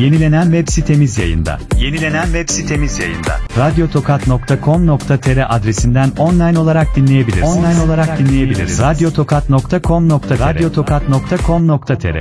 Yenilenen web sitemiz yayında. Radyotokat.com.tr adresinden online olarak dinleyebilirsiniz. Radyotokat.com.tr